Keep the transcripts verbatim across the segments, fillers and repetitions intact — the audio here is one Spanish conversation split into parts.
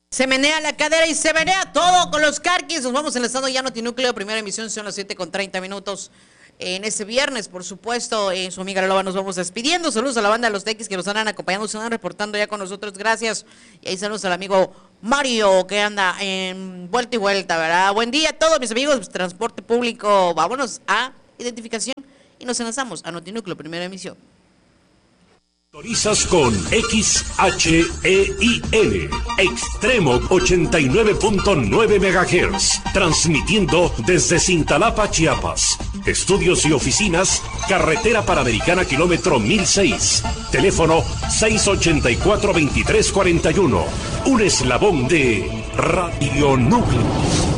Se menea la cadera y se menea todo con los Carquis. Nos vamos enlazando ya Notinúcleo, primera emisión, son las siete con treinta minutos. En ese viernes, por supuesto, en su amiga La Loba nos vamos despidiendo. Saludos a la banda de los Tequis que nos andan acompañando, se van reportando ya con nosotros, gracias. Y ahí saludos al amigo Mario que anda en vuelta y vuelta, ¿verdad? Buen día a todos mis amigos, transporte público. Vámonos a identificación y nos enlazamos a Notinúcleo, primera emisión. Autorizas con X H E I L, Extremo ochenta y nueve punto nueve megahertz, transmitiendo desde Cintalapa, Chiapas. Estudios y oficinas, carretera Panamericana, kilómetro mil seis. Teléfono seis ochenta y cuatro, veintitrés cuarenta y uno. Un eslabón de Radio Núcleo.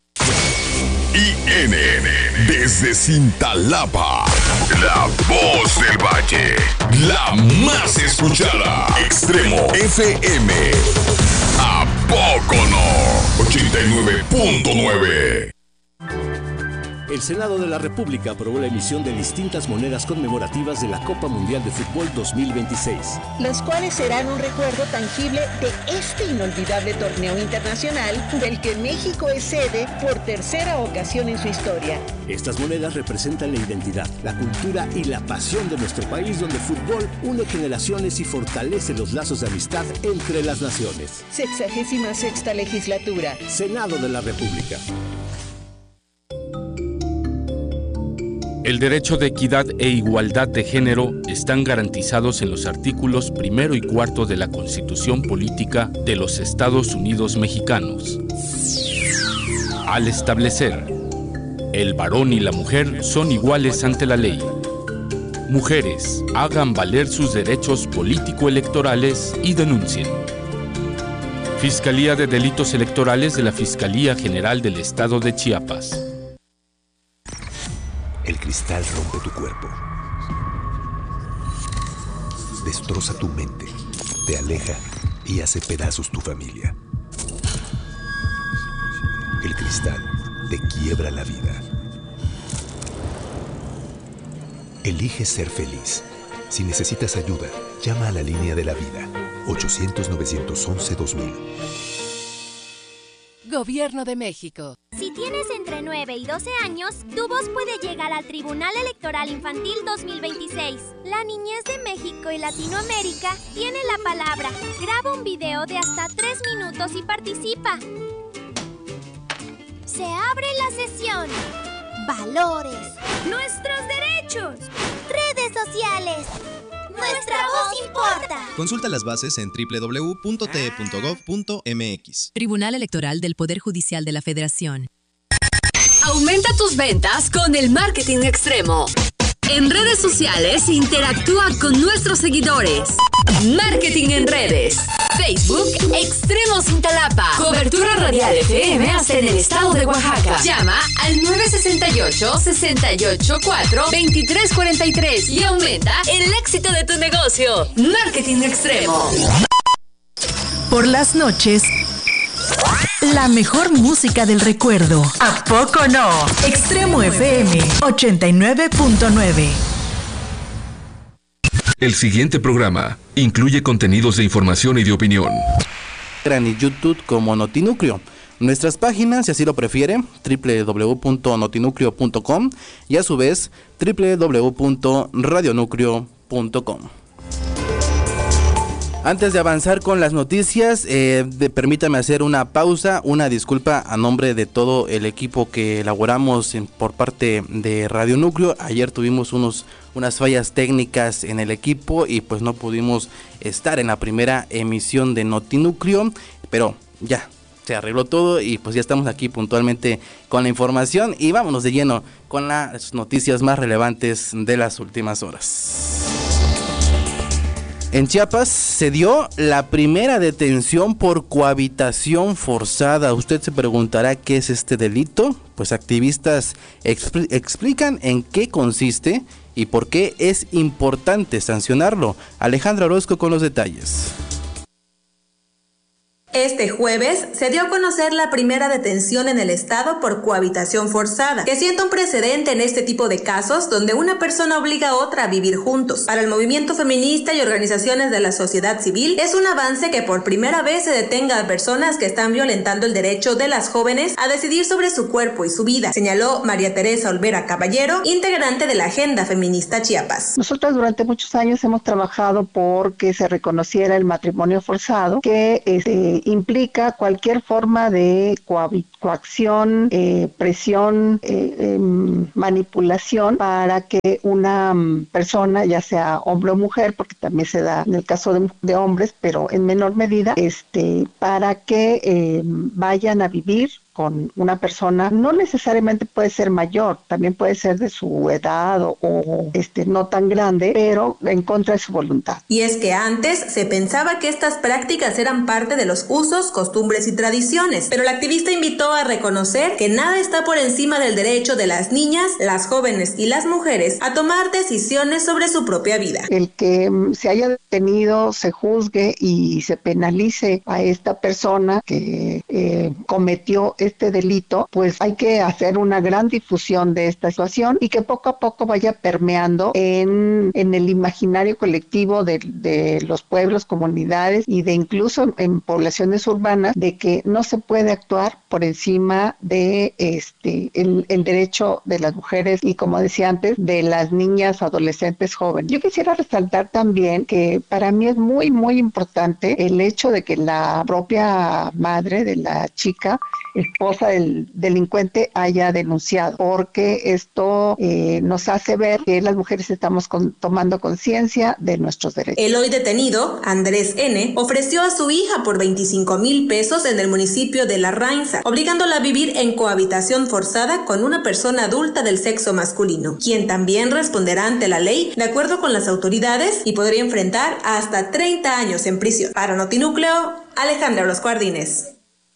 I N N, desde Cintalapa, la voz del valle, la más escuchada. Extremo F M, ¿a poco no? ochenta y nueve punto nueve. El Senado de la República aprobó la emisión de distintas monedas conmemorativas de la Copa Mundial de Fútbol dos mil veintiséis. Las cuales serán un recuerdo tangible de este inolvidable torneo internacional del que México es sede por tercera ocasión en su historia. Estas monedas representan la identidad, la cultura y la pasión de nuestro país, donde el fútbol une generaciones y fortalece los lazos de amistad entre las naciones. Sexagésima sexta legislatura. Senado de la República. El derecho de equidad e igualdad de género están garantizados en los artículos primero y cuarto de la Constitución Política de los Estados Unidos Mexicanos. Al establecer, el varón y la mujer son iguales ante la ley. Mujeres, hagan valer sus derechos político-electorales y denuncien. Fiscalía de Delitos Electorales de la Fiscalía General del Estado de Chiapas. El cristal rompe tu cuerpo, destroza tu mente, te aleja y hace pedazos tu familia. El cristal te quiebra la vida. Elige ser feliz. Si necesitas ayuda, llama a la línea de la vida, ochocientos, novecientos once, dos mil. Gobierno de México. Si tienes entre nueve y doce años, tu voz puede llegar al Tribunal Electoral Infantil dos mil veintiséis. La niñez de México y Latinoamérica tiene la palabra. Graba un video de hasta tres minutos y participa. Se abre la sesión. Valores. Nuestros derechos. Redes sociales. Nuestra voz importa. Consulta las bases en doble u doble u doble u punto t e punto gov punto m x. Tribunal Electoral del Poder Judicial de la Federación. Aumenta tus ventas con el marketing extremo. En redes sociales, interactúa con nuestros seguidores. Marketing en redes. Facebook, Extremo Cintalapa. Cobertura radial F M hasta en el estado de Oaxaca. Llama al nueve seis ocho, seis ocho cuatro, dos tres cuatro tres y aumenta el éxito de tu negocio. Marketing extremo. Por las noches, la mejor música del recuerdo. ¿A poco no? Extremo F M ochenta y nueve punto nueve. El siguiente programa incluye contenidos de información y de opinión. En YouTube como Notinúcleo. Nuestras páginas, si así lo prefiere, doble u doble u doble u punto notinúcleo punto com y a su vez doble u doble u doble u punto radionúcleo punto com. Antes de avanzar con las noticias, eh, de, permítame hacer una pausa, una disculpa a nombre de todo el equipo que elaboramos en, por parte de Radio Núcleo. Ayer tuvimos unos, unas fallas técnicas en el equipo y pues no pudimos estar en la primera emisión de Notinúcleo, pero ya se arregló todo y pues ya estamos aquí puntualmente con la información y vámonos de lleno con las noticias más relevantes de las últimas horas. En Chiapas se dio la primera detención por cohabitación forzada. Usted se preguntará qué es este delito. Pues activistas expl- explican en qué consiste y por qué es importante sancionarlo. Alejandra Orozco con los detalles. Este jueves se dio a conocer la primera detención en el estado por cohabitación forzada, que sienta un precedente en este tipo de casos donde una persona obliga a otra a vivir juntos. Para el movimiento feminista y organizaciones de la sociedad civil, es un avance que por primera vez se detenga a personas que están violentando el derecho de las jóvenes a decidir sobre su cuerpo y su vida, señaló María Teresa Olvera Caballero, integrante de la Agenda Feminista Chiapas. Nosotros durante muchos años hemos trabajado por que se reconociera el matrimonio forzado, que este, implica cualquier forma de coacción, eh, presión, eh, eh, manipulación para que una um, persona, ya sea hombre o mujer, porque también se da en el caso de, de hombres, pero en menor medida, este, para que eh, vayan a vivir con una persona, no necesariamente puede ser mayor, también puede ser de su edad o, o este, no tan grande, pero en contra de su voluntad. Y es que antes se pensaba que estas prácticas eran parte de los usos, costumbres y tradiciones, pero la activista invitó a reconocer que nada está por encima del derecho de las niñas, las jóvenes y las mujeres a tomar decisiones sobre su propia vida. El que se haya detenido, se juzgue y se penalice a esta persona que eh, cometió este delito, pues hay que hacer una gran difusión de esta situación y que poco a poco vaya permeando en, en el imaginario colectivo de, de los pueblos, comunidades y de incluso en poblaciones urbanas, de que no se puede actuar por encima de este el, el derecho de las mujeres y, como decía antes, de las niñas, adolescentes, jóvenes. Yo quisiera resaltar también que para mí es muy, muy importante el hecho de que la propia madre de la chica, esposa del delincuente, haya denunciado, porque esto eh, nos hace ver que las mujeres estamos con, tomando conciencia de nuestros derechos. El hoy detenido, Andrés N., ofreció a su hija por veinticinco mil pesos en el municipio de La Rainza, obligándola a vivir en cohabitación forzada con una persona adulta del sexo masculino, quien también responderá ante la ley de acuerdo con las autoridades y podría enfrentar hasta treinta años en prisión. Para Notinúcleo, Alejandra Orozco Ardínez.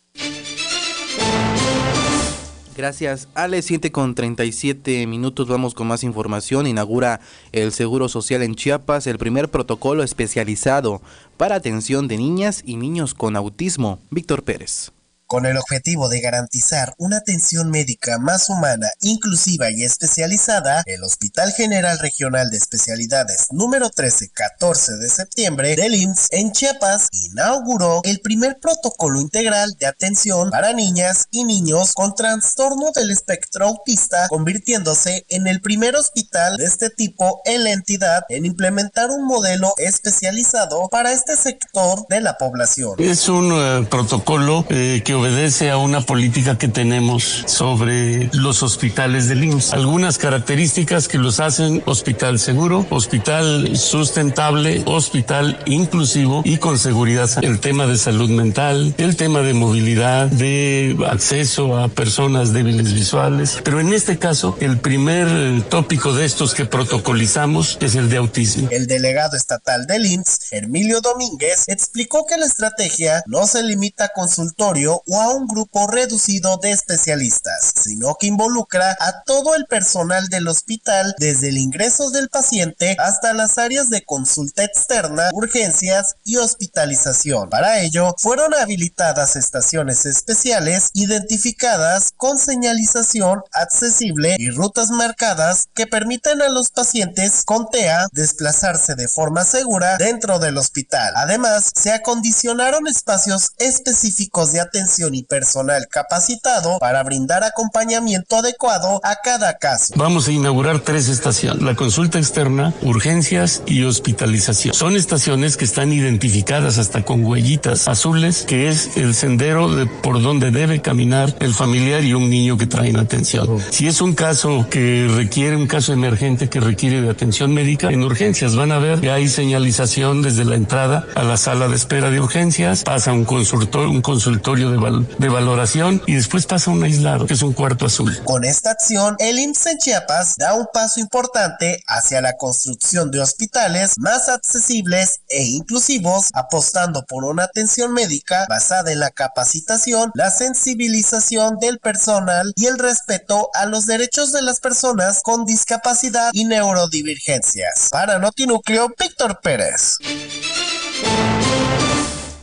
Gracias, Ale. Siete con treinta y siete minutos. Vamos con más información. Inaugura el Seguro Social en Chiapas el primer protocolo especializado para atención de niñas y niños con autismo. Víctor Pérez. Con el objetivo de garantizar una atención médica más humana, inclusiva y especializada, el Hospital General Regional de Especialidades número trece catorce de septiembre del I M S S en Chiapas inauguró el primer protocolo integral de atención para niñas y niños con trastorno del espectro autista, convirtiéndose en el primer hospital de este tipo en la entidad en implementar un modelo especializado para este sector de la población. Es un uh, protocolo eh, que obedece a una política que tenemos sobre los hospitales del I M S S. Algunas características que los hacen hospital seguro, hospital sustentable, hospital inclusivo y con seguridad. El tema de salud mental, el tema de movilidad, de acceso a personas débiles visuales. Pero en este caso, el primer tópico de estos que protocolizamos es el de autismo. El delegado estatal del I M S S, Hermilio Domínguez, explicó que la estrategia no se limita a consultorio o a un grupo reducido de especialistas, sino que involucra a todo el personal del hospital, desde el ingreso del paciente hasta las áreas de consulta externa, urgencias y hospitalización. Para ello, fueron habilitadas estaciones especiales identificadas con señalización accesible y rutas marcadas que permiten a los pacientes con T E A desplazarse de forma segura dentro del hospital. Además, se acondicionaron espacios específicos de atención y personal capacitado para brindar acompañamiento adecuado a cada caso. Vamos a inaugurar tres estaciones: la consulta externa, urgencias y hospitalización. Son estaciones que están identificadas hasta con huellitas azules, que es el sendero de por donde debe caminar el familiar y un niño que traen atención. Si es un caso que requiere, un caso emergente que requiere de atención médica, en urgencias van a ver que hay señalización desde la entrada a la sala de espera de urgencias, pasa un consultorio, un consultorio de de valoración y después pasa un aislado, que es un cuarto azul. Con esta acción, el I M S S en Chiapas da un paso importante hacia la construcción de hospitales más accesibles e inclusivos, apostando por una atención médica basada en la capacitación, la sensibilización del personal y el respeto a los derechos de las personas con discapacidad y neurodivergencias. Para Notinúcleo, Víctor Pérez.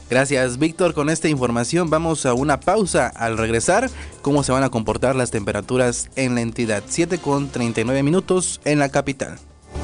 Gracias, Víctor. Con esta información vamos a una pausa. Al regresar, cómo se van a comportar las temperaturas en la entidad. siete con treinta y nueve minutos en la capital.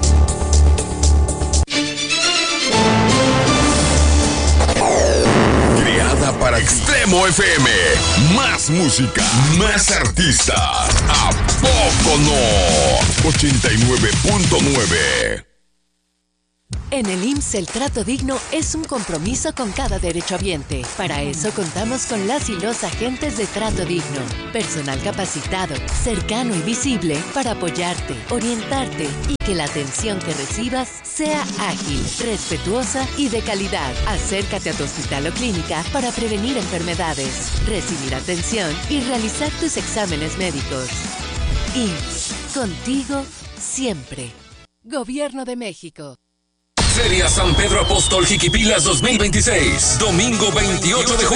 Creada para Extremo F M. Más música, más artistas. ¿A poco no? ochenta y nueve punto nueve. En el I M S S el trato digno es un compromiso con cada derechohabiente. Para eso contamos con las y los agentes de trato digno. Personal capacitado, cercano y visible para apoyarte, orientarte y que la atención que recibas sea ágil, respetuosa y de calidad. Acércate a tu hospital o clínica para prevenir enfermedades, recibir atención y realizar tus exámenes médicos. I M S S, contigo siempre. Gobierno de México. Feria San Pedro Apóstol Jiquipilas dos mil veintiséis, domingo veintiocho de junio.